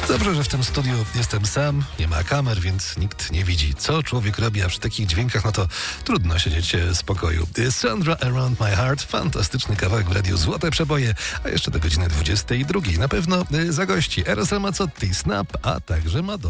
Dobrze, że w tym studiu jestem sam, nie ma kamer, więc nikt nie widzi, co człowiek robi, a przy takich dźwiękach, no to trudno siedzieć w spokoju. Sandra Around My Heart, fantastyczny kawałek w radiu Złote Przeboje, a jeszcze do godziny 22. Na pewno zagości Eros Ramazzotti, Snap, a także Madonna.